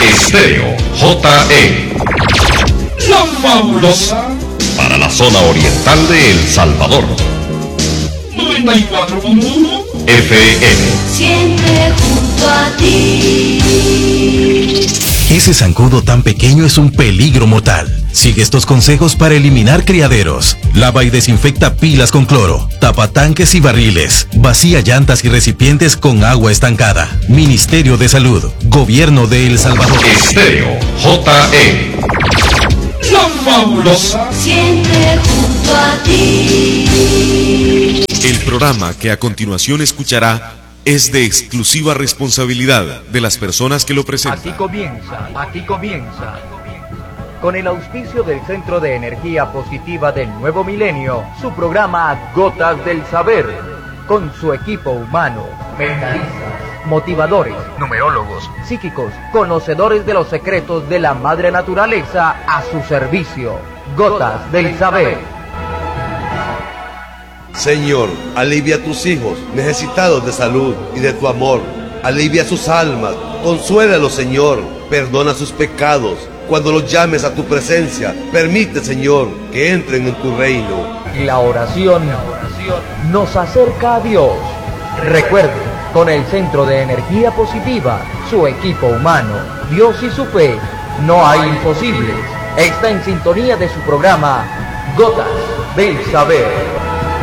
Estéreo JE. La fabulosa. Para la zona oriental de El Salvador. 94.1 FM. Siempre junto a ti. Ese zancudo tan pequeño es un peligro mortal. Sigue estos consejos para eliminar criaderos. Lava y desinfecta pilas con cloro. Tapa tanques y barriles. Vacía llantas y recipientes con agua estancada. Ministerio de Salud. Gobierno de El Salvador. Estéreo JE. La fabulosa. Siempre junto a ti. El programa que a continuación escuchará es de exclusiva responsabilidad de las personas que lo presentan. Aquí comienza, con el auspicio del Centro de Energía Positiva del Nuevo Milenio, su programa Gotas del Saber, con su equipo humano, mentalistas, motivadores, numerólogos, psíquicos, conocedores de los secretos de la madre naturaleza a su servicio. Gotas del Saber. Señor, alivia a tus hijos necesitados de salud y de tu amor. Alivia sus almas, consuélalos, Señor, perdona sus pecados. Cuando los llames a tu presencia, permite, Señor, que entren en tu reino. La oración nos acerca a Dios. Recuerde, con el Centro de Energía Positiva, su equipo humano, Dios y su fe, no hay imposibles. Está en sintonía de su programa Gotas del Saber.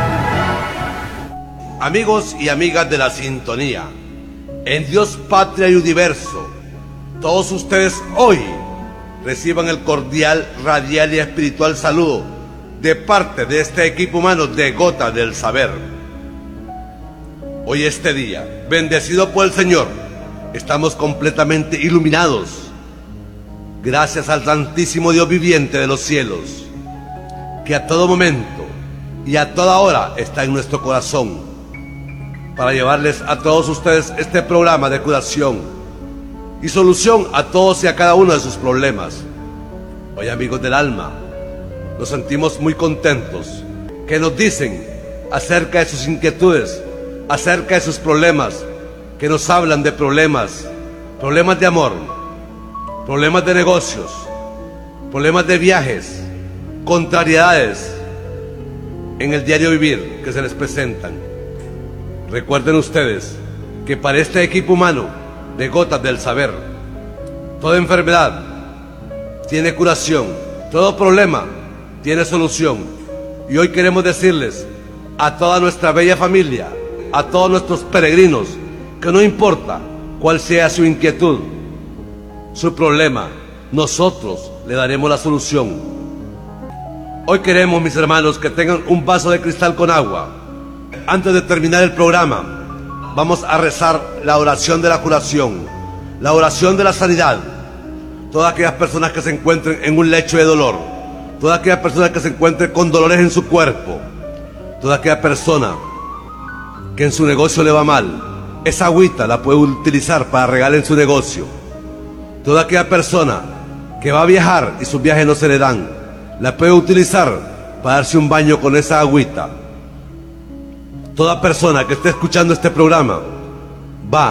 Amigos y amigas de la sintonía, en Dios, Patria y Universo, todos ustedes hoy reciban el cordial, radial y espiritual saludo de parte de este equipo humano de Gotas del Saber. Hoy este día, bendecido por el Señor, estamos completamente iluminados, gracias al Santísimo Dios viviente de los cielos, que a todo momento y a toda hora está en nuestro corazón, para llevarles a todos ustedes este programa de curación y solución a todos y a cada uno de sus problemas. Hoy, amigos del alma, nos sentimos muy contentos que nos dicen acerca de sus inquietudes, acerca de sus problemas, que nos hablan de problemas de amor, problemas de negocios, problemas de viajes, contrariedades en el diario vivir que se les presentan. Recuerden ustedes que para este equipo humano de Gotas del Saber, toda enfermedad tiene curación, todo problema tiene solución. Y hoy queremos decirles a toda nuestra bella familia, a todos nuestros peregrinos, que no importa cuál sea su inquietud, su problema, nosotros le daremos la solución. Hoy queremos, mis hermanos, que tengan un vaso de cristal con agua. Antes de terminar el programa, vamos a rezar la oración de la curación, la oración de la sanidad. Todas aquellas personas que se encuentren en un lecho de dolor, todas aquellas personas que se encuentren con dolores en su cuerpo, toda aquella persona que en su negocio le va mal, esa agüita la puede utilizar para regalar en su negocio. Toda aquella persona que va a viajar y sus viajes no se le dan, la puede utilizar para darse un baño con esa agüita. Toda persona que esté escuchando este programa va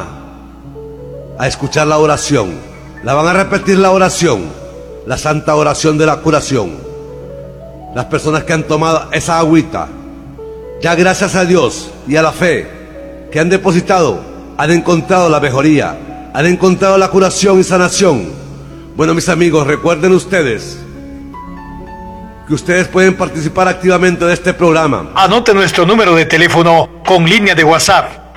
a escuchar la oración, la van a repetir la oración, la santa oración de la curación. Las personas que han tomado esa agüita, ya gracias a Dios y a la fe que han depositado, han encontrado la mejoría, han encontrado la curación y sanación. Bueno, mis amigos, recuerden ustedes que ustedes pueden participar activamente de este programa. Anote nuestro número de teléfono con línea de WhatsApp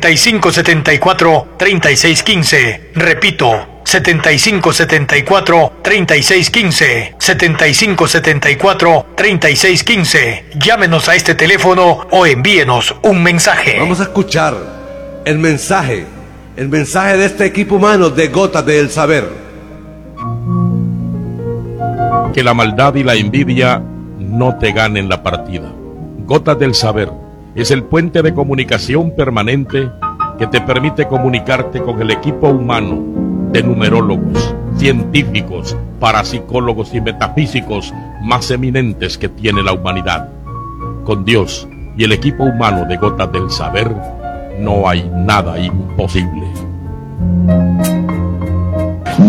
7574-3615. Repito, 7574-3615. 7574-3615. Llámenos a este teléfono o envíenos un mensaje. Vamos a escuchar el mensaje de este equipo humano de Gotas del Saber. Que la maldad y la envidia no te ganen la partida. Gotas del Saber es el puente de comunicación permanente que te permite comunicarte con el equipo humano de numerólogos, científicos, parapsicólogos y metafísicos más eminentes que tiene la humanidad. Con Dios y el equipo humano de Gotas del Saber no hay nada imposible.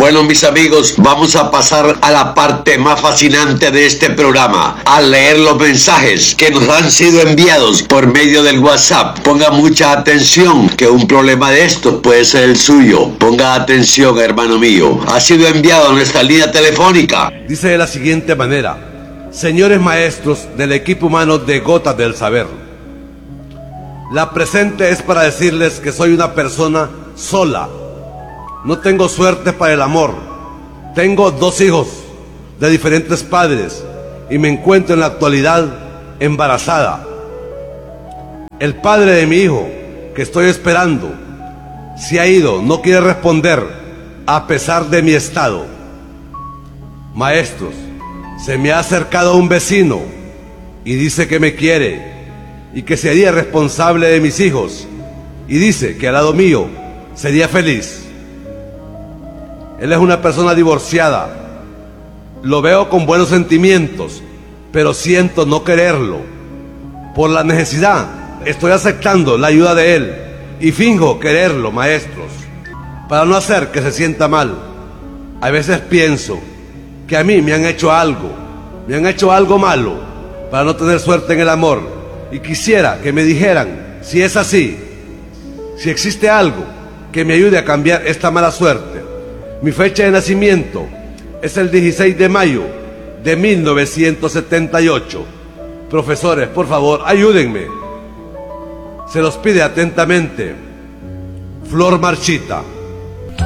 Bueno, mis amigos, vamos a pasar a la parte más fascinante de este programa, a leer los mensajes que nos han sido enviados por medio del WhatsApp. Ponga mucha atención, que un problema de estos puede ser el suyo. Ponga atención, hermano mío. Ha sido enviado a nuestra línea telefónica. Dice de la siguiente manera: señores maestros del equipo humano de Gotas del Saber, la presente es para decirles que soy una persona sola. No tengo suerte para el amor. Tengo 2 hijos de diferentes padres y me encuentro en la actualidad embarazada. El padre de mi hijo, que estoy esperando, se ha ido, no quiere responder a pesar de mi estado. Maestros, se me ha acercado un vecino y dice que me quiere y que sería responsable de mis hijos, y dice que al lado mío sería feliz. Él es una persona divorciada. Lo veo con buenos sentimientos, pero siento no quererlo. Por la necesidad, estoy aceptando la ayuda de él y finjo quererlo, maestros, para no hacer que se sienta mal. A veces pienso que a mí me han hecho algo malo para no tener suerte en el amor, y quisiera que me dijeran si es así, si existe algo que me ayude a cambiar esta mala suerte. Mi fecha de nacimiento es el 16 de mayo de 1978. Profesores, por favor, ayúdenme. Se los pide atentamente Flor Marchita.